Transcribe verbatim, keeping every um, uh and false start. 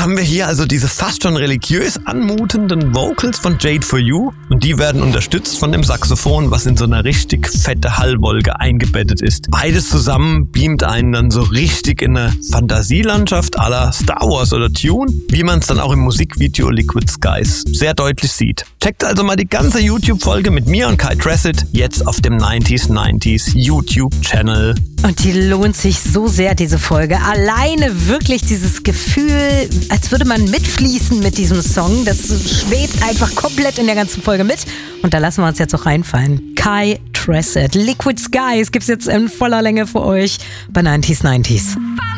haben wir hier also diese fast schon religiös anmutenden Vocals von Jade For You und die werden unterstützt von dem Saxophon, was in so einer richtig fette Hallwolke eingebettet ist. Beides zusammen beamt einen dann so richtig in eine Fantasielandschaft à la Star Wars oder Tune, wie man es dann auch im Musikvideo Liquid Skies sehr deutlich sieht. Checkt also mal die ganze YouTube-Folge mit mir und Kai Tressett jetzt auf dem neunziger neunziger YouTube-Channel. Und die lohnt sich so sehr, diese Folge. Alleine wirklich dieses Gefühl, als würde man mitfließen mit diesem Song. Das schwebt einfach komplett in der ganzen Folge mit. Und da lassen wir uns jetzt auch reinfallen. Kai Tressett, Liquid Skies gibt's jetzt in voller Länge für euch bei neunziger neunziger.